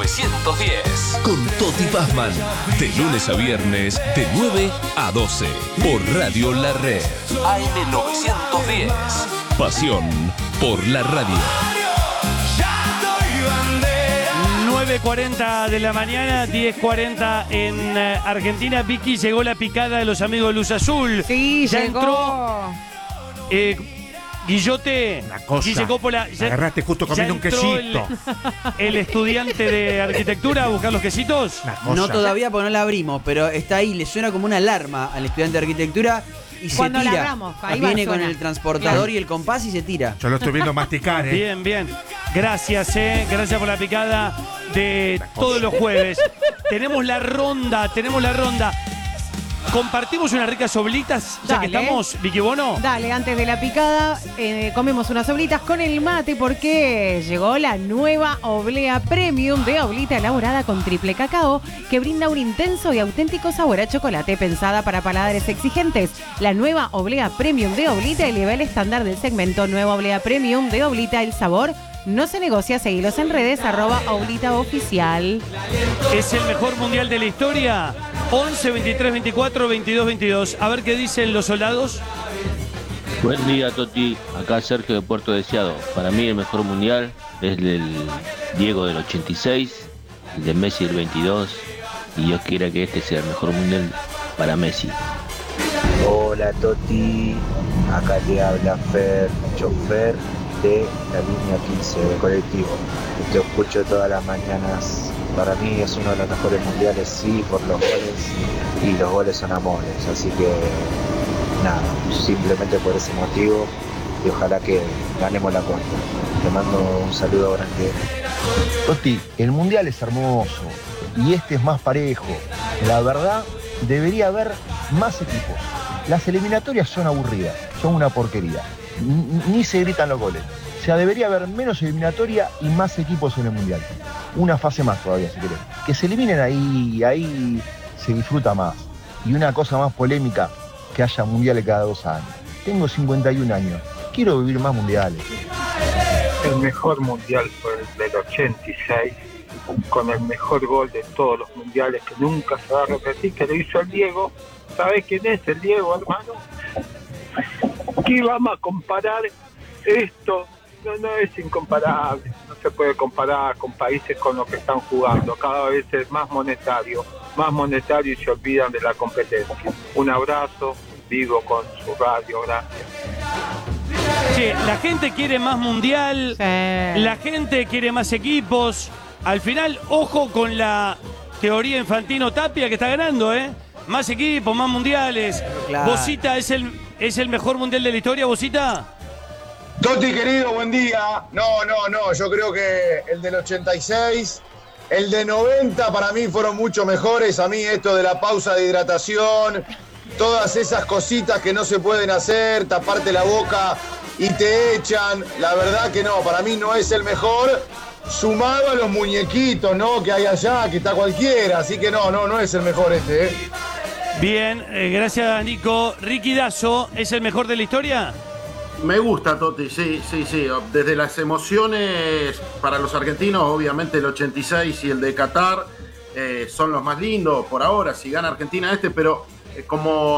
AM910. Con Toti Pazman. De lunes a viernes, de 9 a 12. Por Radio La Red. AM910. Pasión por la radio. 9:40 de la mañana, 10:40 en Argentina. Vicky, llegó la picada de los amigos de Luz Azul. Sí, ya llegó. Entró Guillote. Una cosa. Y llegó por la, ya, agarraste justo comiendo un quesito. El estudiante de arquitectura a buscar los quesitos. No todavía porque no la abrimos, pero está ahí, le suena como una alarma al estudiante de arquitectura y Cuando se la tira. abramos, ahí va, Viene con suena. el transportador y el compás y se tira. Yo lo estoy viendo masticar, Bien, bien. Gracias, gracias por la picada de todos los jueves. Tenemos la ronda. Compartimos unas ricas oblitas, ya que Dale. estamos, Vicky Bono. Dale, antes de la picada, comemos unas oblitas con el mate porque llegó la nueva oblea premium de oblita elaborada con triple cacao que brinda un intenso y auténtico sabor a chocolate pensada para paladares exigentes. La nueva oblea premium de oblita eleva el estándar del segmento. Nueva oblea premium de oblita, el sabor no se negocia. Seguilos en redes, @oblitaoficial. Es el mejor mundial de la historia. 11, 23, 24, 22, 22. A ver qué dicen los soldados. Buen día, Toti. Acá Sergio de Puerto Deseado. Para mí el mejor mundial es el del Diego del 86, el de Messi del 22, y Dios quiera que este sea el mejor mundial para Messi. Hola Toti, acá te habla Fer, chofer de la línea 15 de colectivo. Te escucho todas las mañanas. Para mí es uno de los mejores mundiales, sí, por los goles, y los goles son amores, así que nada, simplemente por ese motivo, y ojalá que ganemos la cuarta. Te mando un saludo grande. Toti, el mundial es hermoso y este es más parejo. La verdad, debería haber más equipos. Las eliminatorias son aburridas, son una porquería. Ni se gritan los goles. O sea, debería haber menos eliminatoria y más equipos en el mundial. Una fase más todavía, si querés. Que se eliminen ahí se disfruta más. Y una cosa más polémica, que haya mundiales cada 2 años. Tengo 51 años, quiero vivir más mundiales. El mejor mundial fue el del 86, con el mejor gol de todos los mundiales que nunca se va a repetir, que lo hizo el Diego. ¿Sabés quién es el Diego, hermano? ¿Qué vamos a comparar esto? No es incomparable, no se puede comparar con países con los que están jugando. Cada vez es más monetario y se olvidan de la competencia. Un abrazo, Vigo con su radio, gracias. Sí, la gente quiere más mundial, la gente quiere más equipos. Al final, ojo con la teoría Infantino Tapia que está ganando, Más equipos, más mundiales. Claro. Bosita es el mejor mundial de la historia, Bosita. Toti, querido, buen día. No, yo creo que el del 86, el de 90 para mí fueron mucho mejores. A mí esto de la pausa de hidratación, todas esas cositas que no se pueden hacer, taparte la boca y te echan, la verdad que no, para mí no es el mejor, sumado a los muñequitos, ¿no? Que hay allá, que está cualquiera, así que no es el mejor este, Bien, gracias Nico. Ricky Dazo, ¿es el mejor de la historia? Me gusta, Toti, sí. Desde las emociones para los argentinos, obviamente el 86 y el de Qatar son los más lindos por ahora, si gana Argentina pero como